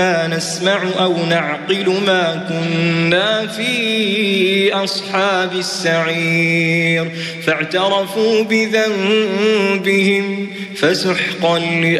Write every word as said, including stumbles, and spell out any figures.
نسمع أو نعقل ما كنا في أصحاب السعير فاعترفوا بذنبهم فسحقا